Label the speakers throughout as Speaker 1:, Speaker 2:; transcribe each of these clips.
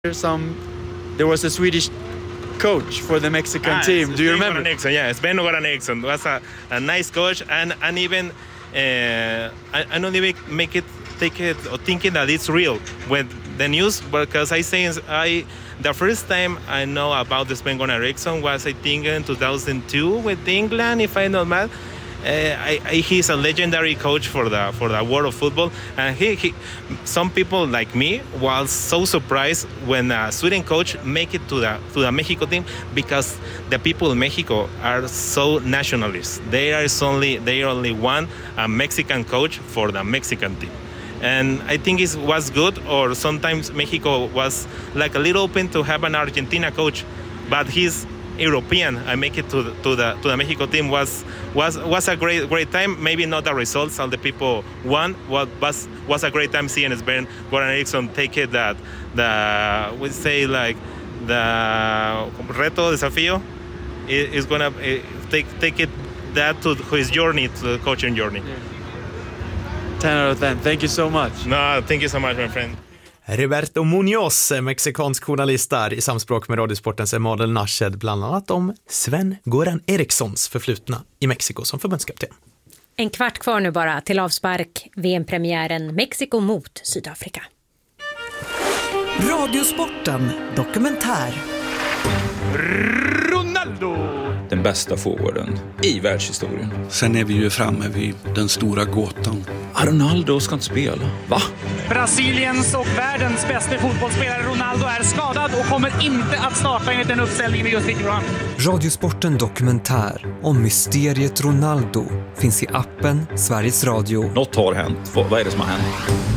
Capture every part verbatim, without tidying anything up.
Speaker 1: some there was a Swedish coach for the Mexican ah, team. Do you remember?
Speaker 2: Nixon, yeah, Sven-Göran Eriksson was a, a nice coach, and and even uh, I, I don't even make it take it or thinking that it's real with the news, because I say I the first time I know about the Sven-Göran Eriksson was I think in two thousand two with England, if I'm not mad. Uh, I, I, he's a legendary coach for the for the world of football, and he, he some people like me was so surprised when a Sweden coach make it to the to the Mexico team, because the people in Mexico are so nationalist. They are only they only want a Mexican coach for the Mexican team, and I think it was good. Or sometimes Mexico was like a little open to have an Argentina coach, but he's European. I make it to the, to the to the Mexico team was was was a great great time. Maybe not the results all the people won. What was was a great time seeing Sven-Göran Eriksson take it that the we say like the reto desafío is gonna take take it that to his journey, to the coaching journey.
Speaker 1: ten out of ten. Thank you so much.
Speaker 2: No, thank you so much, my friend.
Speaker 3: Roberto Muñoz, mexikansk journalist där i samspråk med Radiosportens Emanuel Nashed, bland annat om Sven-Göran Erikssons förflutna i Mexiko som förbundskapten.
Speaker 4: En kvart kvar nu bara till avspark, V M-premiären Mexiko mot Sydafrika.
Speaker 5: Radiosporten dokumentär.
Speaker 6: Ronaldo! Den bästa forwarden i världshistorien.
Speaker 7: Sen är vi ju framme vid den stora gåtan.
Speaker 6: Ronaldo ska inte spela. Va?
Speaker 8: Brasiliens och världens bästa fotbollsspelare Ronaldo är skadad och kommer inte att starta enligt den uppställningen vi just fick fram.
Speaker 5: Radiosporten dokumentär om mysteriet Ronaldo finns i appen Sveriges Radio.
Speaker 6: Något har hänt. Vad är det som har hänt?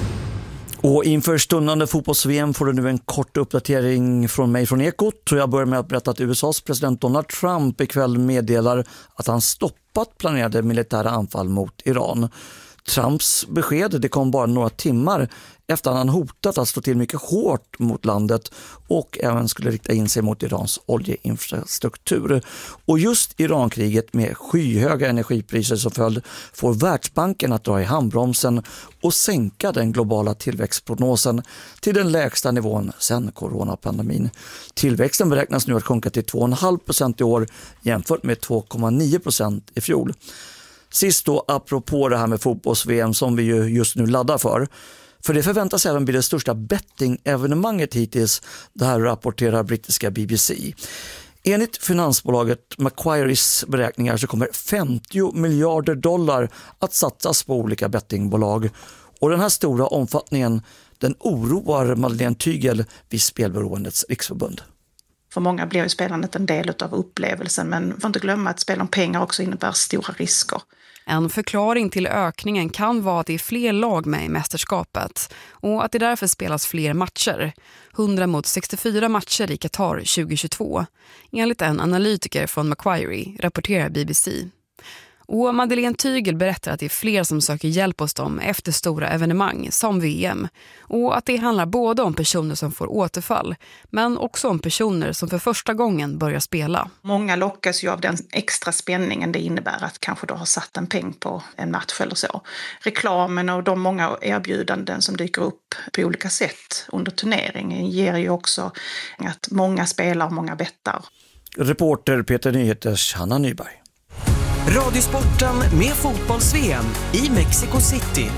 Speaker 9: Och inför stundande fotbolls-V M får du nu en kort uppdatering från mig från Ekot. Och jag börjar med att berätta att U S A:s president Donald Trump ikväll meddelar att han stoppat planerade militära anfall mot Iran. Trumps besked det kom bara några timmar efter att han hotat att slå till mycket hårt mot landet och även skulle rikta in sig mot Irans oljeinfrastruktur. Och just Irankriget med skyhöga energipriser som följd får Världsbanken att dra i handbromsen och sänka den globala tillväxtprognosen till den lägsta nivån sedan coronapandemin. Tillväxten beräknas nu att sjunka till två komma fem procent i år jämfört med två komma nio procent i fjol. Sist då, apropå det här med fotbolls-V M som vi ju just nu laddar för. För det förväntas även bli det största betting-evenemanget hittills, det här rapporterar brittiska B B C. Enligt finansbolaget Macquaries beräkningar så kommer femtio miljarder dollar att satsas på olika bettingbolag. Och den här stora omfattningen, den oroar Madeleine Tygel vid Spelberoendets riksförbund.
Speaker 10: För många blir ju spelandet en del av upplevelsen, men får inte glömma att spel om pengar också innebär stora risker.
Speaker 11: En förklaring till ökningen kan vara att det är fler lag med i mästerskapet och att det därför spelas fler matcher. hundra mot sextiofyra matcher i Qatar tjugohundratjugotvå. Enligt en analytiker från Macquarie rapporterar B B C. Och Madeleine Tygel berättar att det är fler som söker hjälp hos dem efter stora evenemang som V M. Och att det handlar både om personer som får återfall men också om personer som för första gången börjar spela.
Speaker 10: Många lockas ju av den extra spänningen det innebär att kanske då ha satt en peng på en match eller så. Reklamen och de många erbjudanden som dyker upp på olika sätt under turneringen ger ju också att många spelar och många bettar.
Speaker 9: Reporter Peter Nyheters Hanna Nyberg.
Speaker 5: Radiosporten med fotbolls-V M i Mexico City.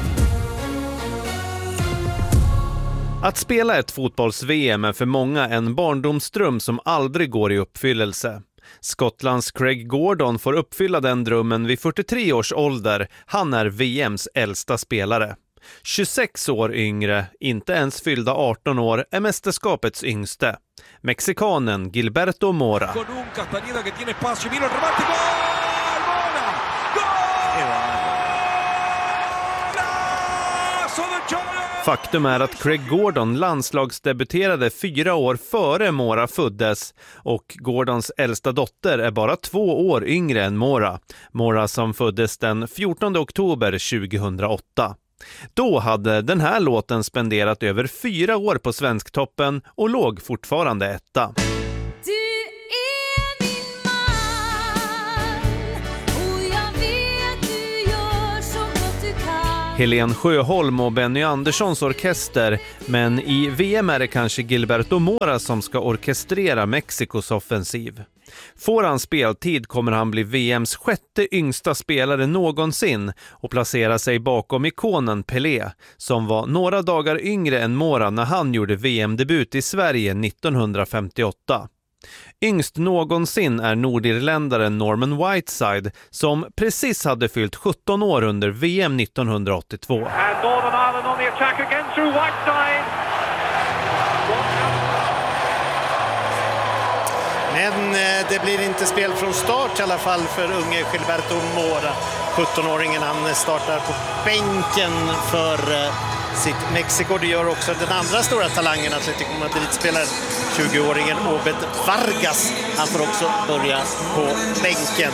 Speaker 3: Att spela ett fotbolls-V M är för många en barndomsdröm som aldrig går i uppfyllelse. Skottlands Craig Gordon får uppfylla den drömmen vid fyrtiotre års ålder. Han är V M:s äldsta spelare. tjugosex år yngre, inte ens fyllda arton år, är mästerskapets yngste. Mexikanen Gilberto Mora. Faktum är att Craig Gordon landslagsdebuterade fyra år före Mora föddes och Gordons äldsta dotter är bara två år yngre än Mora. Mora som föddes den fjortonde oktober tjugohundraåtta. Då hade den här låten spenderat över fyra år på Svensktoppen och låg fortfarande etta. Helen Sjöholm och Benny Anderssons orkester, men i V M är det kanske Gilberto Mora som ska orkestrera Mexikos offensiv. Får han speltid kommer han bli V M:s sjätte yngsta spelare någonsin och placera sig bakom ikonen Pelé, som var några dagar yngre än Mora när han gjorde V M-debut i Sverige nittonhundrafemtioåtta. Yngst någonsin är nordirländaren Norman Whiteside, som precis hade fyllt sjutton år under V M nittonhundraåttiotvå.
Speaker 12: And Northern Ireland on the attack again through Whiteside.
Speaker 13: Men det blir inte spel från start i alla fall för unge Gilberto Mora. sjuttonåringen, han startar på bänken för sitt Mexiko. Det gör också den andra stora talangen, Atletico Madrid-spelaren, tjugoåringen Obed Vargas. Han får också börja på bänken.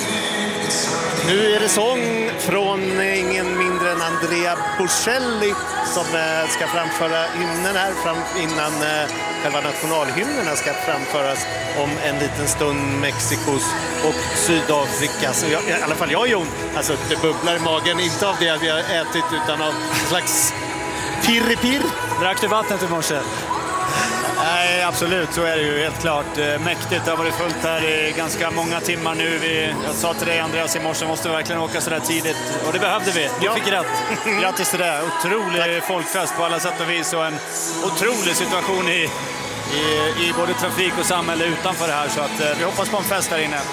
Speaker 13: Nu är det sång från ingen mindre än Andrea Bocelli som ska framföra hymnen här fram innan själva nationalhymnerna ska framföras om en liten stund. Mexikos och Sydafrikas. Jag, i alla fall jag, Jon, alltså det bubblar i magen, inte av det vi har ätit utan av en slags pirripirr.
Speaker 14: Drack du vattnet i morse? Nej, absolut, så är det ju helt klart. Mäktigt, det har varit fullt här i ganska många timmar nu. Vi, jag sa till dig, Andreas, i morse måste vi verkligen åka så där tidigt. Och det behövde vi. Du ja. fick rätt. Grattis till det. Otrolig Tack. folkfest på alla sätt och vis. Och en otrolig situation i, i, i både trafik och samhälle utanför det här. Så att vi hoppas på en fest där inne.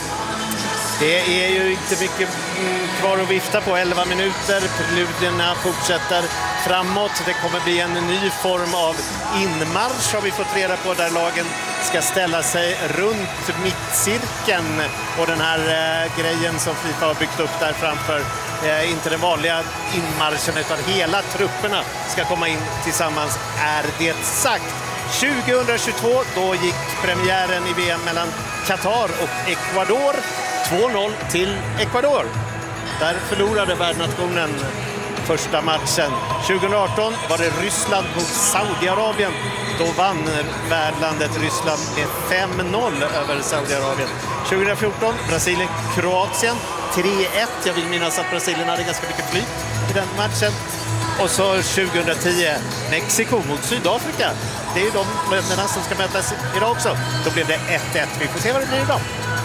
Speaker 13: Det är ju inte mycket kvar att vifta på. elva minuter, preludierna fortsätter framåt. Det kommer bli en ny form av inmarsch har vi fått reda på, där lagen ska ställa sig runt mittcirkeln. Och den här eh, grejen som FIFA har byggt upp där framför, eh, inte den vanliga inmarschen utan hela trupperna ska komma in tillsammans, är det sagt. tjugohundratjugotvå, då gick premiären i V M mellan Qatar och Ecuador. två noll till Ecuador. Där förlorade värdnationen första matchen. tjugohundraarton var det Ryssland mot Saudiarabien. Då vann värdlandet Ryssland med fem noll över Saudiarabien. tjugohundrafjorton Brasilien-Kroatien tre ett. Jag vill minnas att Brasilien hade ganska mycket flyt i den matchen. Och så tjugohundratio Mexiko mot Sydafrika. Det är ju de länderna som ska mötas idag också. Då blev det ett ett. Vi får se vad det blir idag.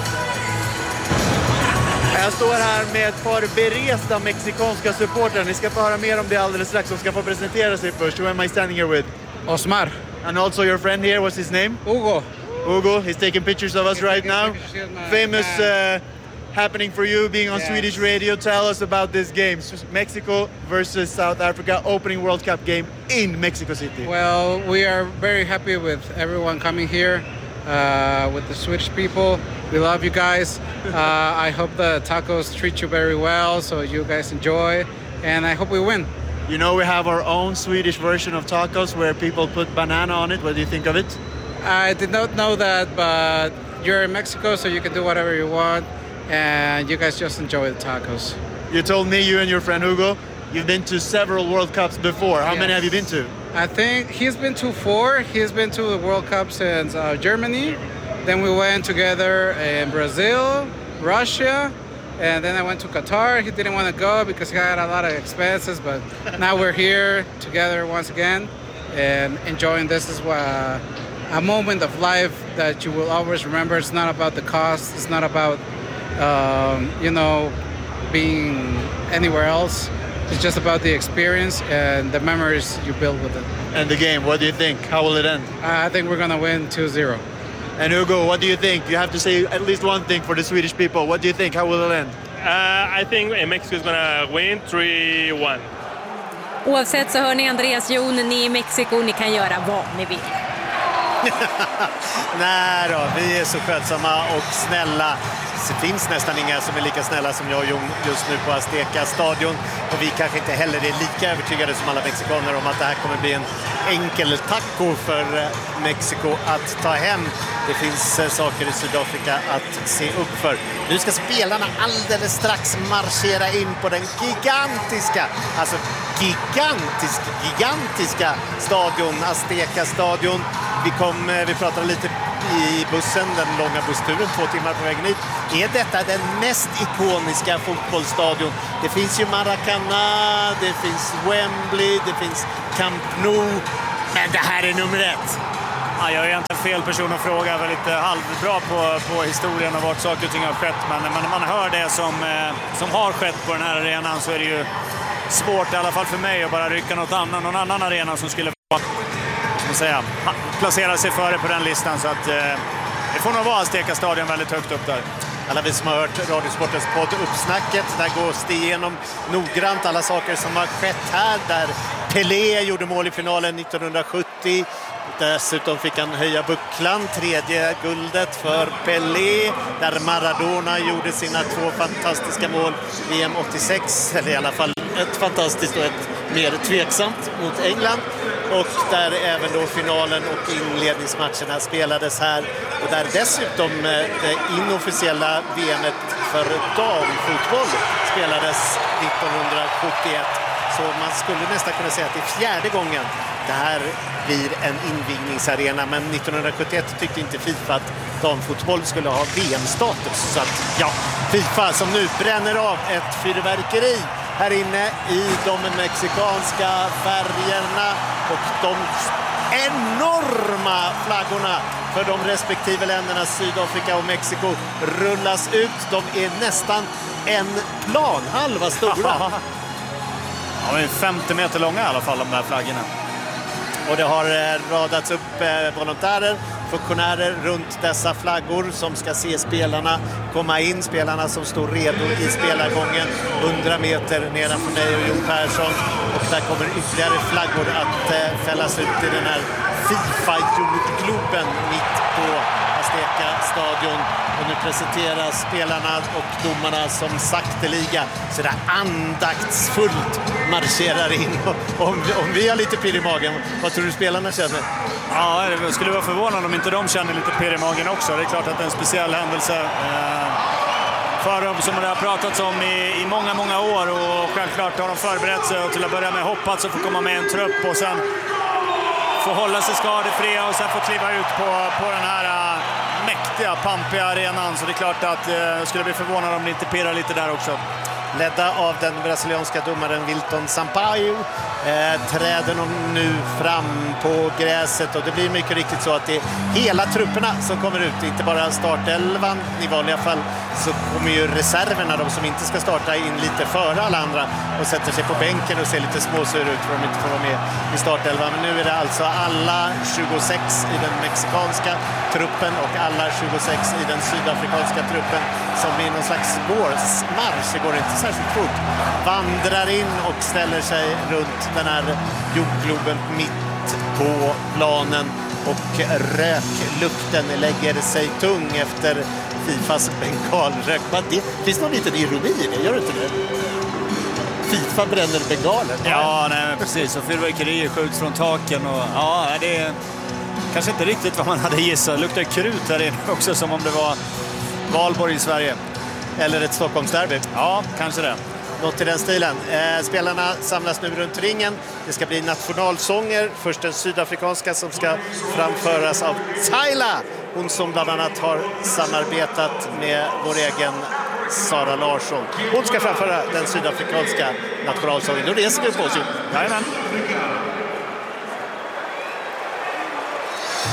Speaker 1: Jag står här med ett par beresta mexikanska supportrar. Ni ska få höra mer om det alldeles strax. De ska få presentera sig först. Who am I standing here with?
Speaker 15: Osmar.
Speaker 1: And also your friend here, what's his name?
Speaker 15: Hugo.
Speaker 1: Hugo, he's taking pictures of us right now. Famous uh, happening for you being on yes. Swedish radio. Tell us about this game. Mexico versus South Africa, opening World Cup game in Mexico City.
Speaker 15: Well, we are very happy with everyone coming here. Uh, with the Swedish people. We love you guys. Uh, I hope the tacos treat you very well so you guys enjoy, and I hope we win.
Speaker 1: You know, we have our own Swedish version of tacos where people put banana on it. What do you think of it?
Speaker 15: I did not know that, but you're in Mexico so you can do whatever you want, and you guys just enjoy the tacos.
Speaker 1: You told me, you and your friend Hugo, you've been to several World Cups before. How yes. many have you been to?
Speaker 15: I think he's been to four. He's been to the World Cup since uh, Germany. Then we went together in Brazil, Russia, and then I went to Qatar. He didn't want to go because he had a lot of expenses, but now we're here together once again and enjoying this. Is uh, a moment of life that you will always remember. It's not about the cost. It's not about, um, you know, being anywhere else. It's just about the experience and the memories you build with it.
Speaker 1: And the game, what do you think? How will it end?
Speaker 15: Uh, I think we're going to win two zero.
Speaker 1: And Hugo, what do you think? You have to say at least one thing for the Swedish people. What do you think? How will it end?
Speaker 16: Uh, I think Mexico is going to win three one.
Speaker 4: Oavsett så hör ni Andreas, Jon, ni i Mexiko, ni kan göra vad ni vill.
Speaker 13: Nej då, vi är så skötsamma och snälla. Det finns nästan inga som är lika snälla som jag och Jon just nu på Azteca stadion. Och vi kanske inte heller är lika övertygade som alla mexikaner om att det här kommer bli en enkel taco för Mexiko att ta hem. Det finns saker i Sydafrika att se upp för. Nu ska spelarna alldeles strax marschera in på den gigantiska, alltså gigantisk, gigantiska stadion, Azteca stadion. Vi, kom, vi pratade lite i bussen, den långa bussturen, två timmar på vägen hit. Är detta den mest ikoniska fotbollsstadion? Det finns ju Maracana, det finns Wembley, det finns Camp Nou, men det här är nummer ett.
Speaker 14: Ja, jag är egentligen fel person att fråga. Jag är lite halvbra på, på historien och vart saker och ting har skett. Men när man hör det som, eh, som har skett på den här arenan så är det ju svårt, i alla fall för mig, att bara rycka något annan, någon annan arena som skulle få säga, placera sig före på den listan. Så att, eh, det får nog vara Azteca stadion väldigt högt upp där.
Speaker 13: Alla vi som har hört Radiosportens podd Uppsnacket, där gås det igenom noggrant alla saker som har skett här. Där Pelé gjorde mål i finalen nittonhundrasjuttio. Dessutom fick han höja bucklan, tredje guldet för Pelé. Där Maradona gjorde sina två fantastiska mål V M åttiosex, eller i alla fall ett fantastiskt och ett mer tveksamt mot England. Och där även då finalen och inledningsmatcherna spelades här. Och där dessutom det inofficiella V M-et för damfotboll spelades nittonhundrasjuttioett. Så man skulle nästan kunna säga att det är fjärde gången det här blir en invigningsarena. Men nittonhundrasjuttioett tyckte inte FIFA att damfotboll skulle ha V M-status. Så att ja, FIFA som nu bränner av ett fyrverkeri här inne i de mexikanska färgerna och de enorma flaggorna för de respektive länderna Sydafrika och Mexiko rullas ut. De är nästan en planhalva stora.
Speaker 14: Ja, de är femtio meter långa i alla fall, de där flaggorna.
Speaker 13: Och det har radats upp volontärer, funktionärer runt dessa flaggor som ska se spelarna komma in. Spelarna som står redo i spelargången hundra meter nedanför mig och Jon Persson. Och där kommer ytterligare flaggor att fällas ut i den här FIFA-jordgloben mitt på Azteca stadion. Och nu presenteras spelarna och domarna som sakteliga så där andaktsfullt marscherar in. Och om, om vi har lite pirr i magen, vad tror du spelarna känner?
Speaker 14: Ja, det skulle vara förvånande om inte de känner lite pirr i magen också. Det är klart att det är en speciell händelse eh, för dem som det har pratats om i, i många, många år. Och självklart har de förberett sig och till att börja med hoppats att få komma med en trupp och sen få hålla sig skadefria och sen få kliva ut på, på den här uh, mäktiga, pampiga arenan. Så det är klart att jag uh, skulle bli förvånad om det inte pirrar lite där också.
Speaker 13: Ledda av den brasilianska domaren Wilton Sampaio eh, träder de nu fram på gräset och det blir mycket riktigt så att det är hela trupperna som kommer ut, inte bara startelvan. I vanliga fall så kommer ju reserverna, de som inte ska starta, in lite före alla andra och sätter sig på bänken och ser lite småsur ut för att de inte får vara med i startelvan. Men nu är det alltså alla tjugosex i den mexikanska truppen och alla tjugosex i den sydafrikanska truppen som i någon slags gårdsmarsch, det går inte särskilt fort, vandrar in och ställer sig runt den här jordgloben mitt på planen och röklukten lägger sig tung efter Fifas bengalrök. Det finns någon liten ironi i det, gör det inte det? Fifa bränner bengaler.
Speaker 14: Ja, nej, precis. Och fyrverkerier skjuts från taken och ja, det är kanske inte riktigt vad man hade gissat. Det luktar krut där inne också, som om det var Valborg i Sverige.
Speaker 13: Eller ett Stockholmsderby.
Speaker 14: Ja, kanske det.
Speaker 13: Något i den stilen. Eh, spelarna samlas nu runt ringen. Det ska bli nationalsånger. Först den sydafrikanska som ska framföras av Tyla. Hon som bland annat har samarbetat med vår egen Sara Larsson. Hon ska framföra den sydafrikanska nationalsången. Då reser vi på oss.
Speaker 14: Jajamän.